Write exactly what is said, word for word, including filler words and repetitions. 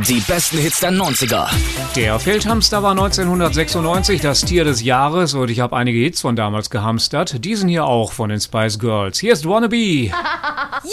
Die besten Hits der neunziger. Der Feldhamster war neunzehnhundertsechsundneunzig das Tier des Jahres und ich habe einige Hits von damals gehamstert. Diesen hier auch von den Spice Girls. Hier ist Wannabe.